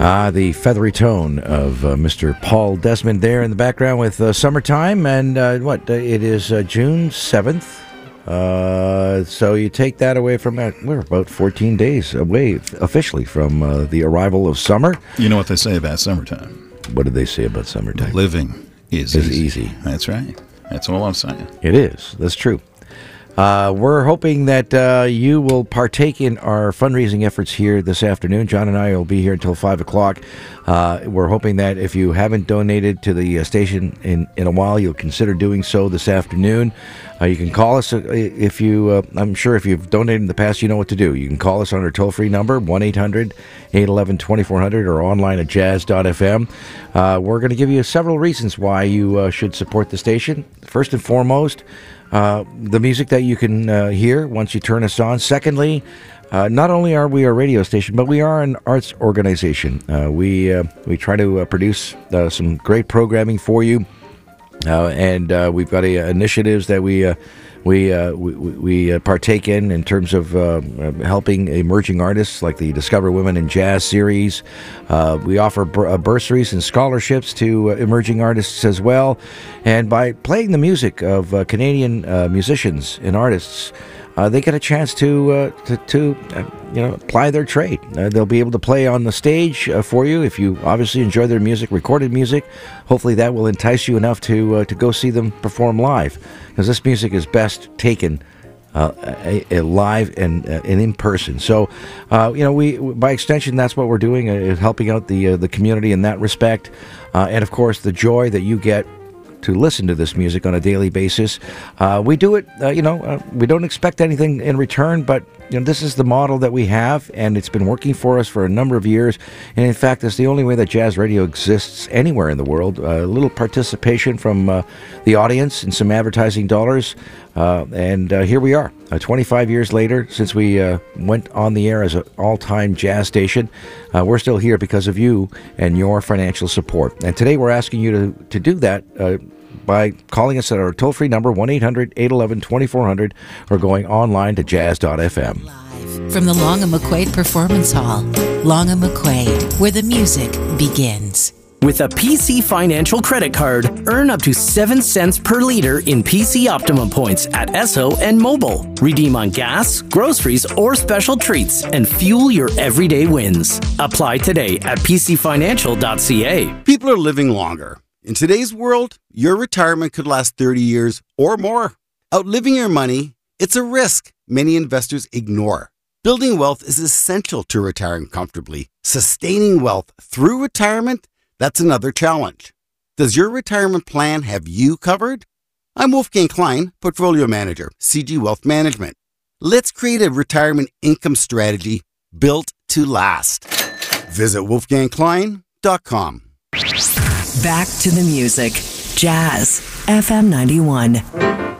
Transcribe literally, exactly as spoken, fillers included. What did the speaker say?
Ah, the feathery tone of uh, Mister Paul Desmond there in the background with uh, Summertime. And uh, what? Uh, it is uh, June seventh. Uh, so you take that away from that. We're about fourteen days away officially from uh, the arrival of summer. You know what they say about summertime? What did they say about summertime? Living is, is easy. easy. That's right. That's all I'm saying. It is. That's true. Uh, we're hoping that uh, you will partake in our fundraising efforts here this afternoon. John and I will be here until five o'clock. Uh, we're hoping that if you haven't donated to the uh, station in, in a while, you'll consider doing so this afternoon. Uh, you can call us if you, uh, I'm sure if you've donated in the past, you know what to do. You can call us on our toll-free number, one eight hundred eight one one two four zero zero, or online at jazz dot f m. Uh, we're going to give you several reasons why you uh, should support the station. First and foremost, Uh, the music that you can uh, hear once you turn us on. Secondly, uh, not only are we a radio station, but we are an arts organization. Uh, we uh, we try to uh, produce uh, some great programming for you, uh, and uh, we've got uh, initiatives that we uh, we uh, we, we uh, partake in in terms of uh, helping emerging artists, like the Discover Women in Jazz series. Uh, we offer bur- uh, bursaries and scholarships to uh, emerging artists as well. And by playing the music of uh, Canadian uh, musicians and artists, uh, they get a chance to uh, to, to uh, you know apply their trade. Uh, they'll be able to play on the stage uh, for you if you obviously enjoy their music, recorded music. Hopefully, that will entice you enough to uh, to go see them perform live, because this music is best taken Uh, a, a live and, uh, and in person. So, uh, you know, we by extension, that's what we're doing, uh, helping out the uh, the community in that respect, uh, and of course, the joy that you get to listen to this music on a daily basis. Uh, we do it, uh, you know, uh, we don't expect anything in return, but you know, this is the model that we have, and it's been working for us for a number of years. And in fact, it's the only way that jazz radio exists anywhere in the world. Uh, a little participation from uh, the audience and some advertising dollars. Uh, and uh, here we are, uh, twenty-five years later, since we uh, went on the air as an all-time jazz station. Uh, we're still here because of you and your financial support. And today we're asking you to, to do that uh, by calling us at our toll-free number, one eight hundred eight one one two four zero zero, or going online to jazz dot f m. Live from the Long and McQuaid Performance Hall. Long and McQuaid, where the music begins. With a P C Financial credit card, earn up to seven cents per liter in P C Optimum points at Esso and Mobile. Redeem on gas, groceries, or special treats and fuel your everyday wins. Apply today at p c financial dot c a. People are living longer. In today's world, your retirement could last thirty years or more. Outliving your money, it's a risk many investors ignore. Building wealth is essential to retiring comfortably. Sustaining wealth through retirement, that's another challenge. Does your retirement plan have you covered? I'm Wolfgang Klein, Portfolio Manager, C G Wealth Management. Let's create a retirement income strategy built to last. Visit wolfgang klein dot com. Back to the music. Jazz F M ninety-one.